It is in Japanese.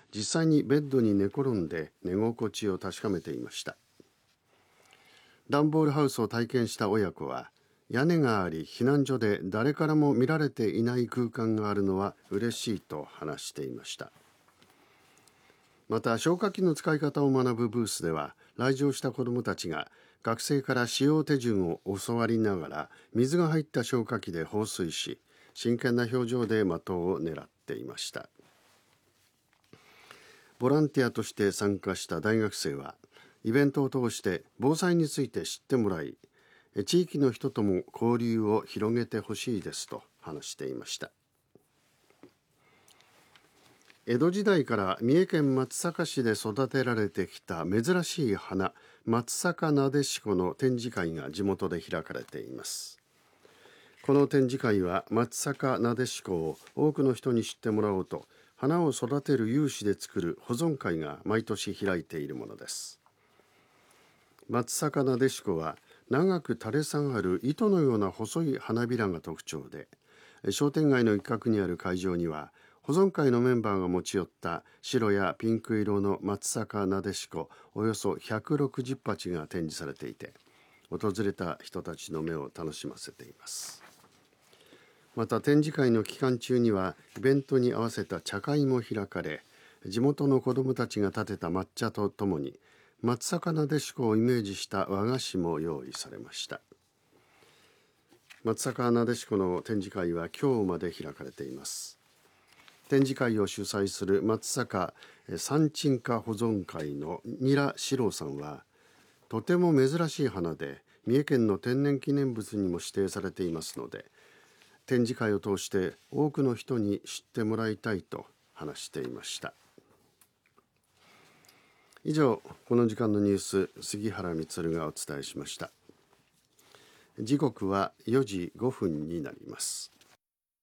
実際にベッドに寝転んで寝心地を確かめていました。段ボールハウスを体験した親子は、屋根があり避難所で誰からも見られていない空間があるのは嬉しいと話していました。また消火器の使い方を学ぶブースでは、来場した子どもたちが学生から使用手順を教わりながら水が入った消火器で放水し、真剣な表情で的を狙っていました。ボランティアとして参加した大学生は、イベントを通して防災について知ってもらい、地域の人とも交流を広げてほしいですと話していました。江戸時代から三重県松阪市で育てられてきた珍しい花、松阪なでしこの展示会が地元で開かれています。この展示会は松阪なでしこを多くの人に知ってもらおうと、花を育てる有志で作る保存会が毎年開いているものです。松阪なでしこは長く垂れ下がる糸のような細い花びらが特徴で、商店街の一角にある会場には保存会のメンバーが持ち寄った白やピンク色の松阪なでしこおよそ160鉢が展示されていて、訪れた人たちの目を楽しませています。また展示会の期間中にはイベントに合わせた茶会も開かれ、地元の子どもたちが立てた抹茶とともに松阪なでしこをイメージした和菓子も用意されました。松阪なでしこの展示会は今日まで開かれています。展示会を主催する松阪産鎮花保存会のニラ史郎さんは、とても珍しい花で三重県の天然記念物にも指定されていますので、展示会を通して多くの人に知ってもらいたいと話していました。以上、この時間のニュース、杉原充がお伝えしました。時刻は4時5分になります。